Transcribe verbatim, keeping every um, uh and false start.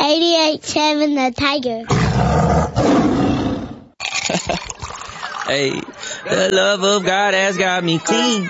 eighty-eight seven The Tiger. Hey, the love of God has got me clean.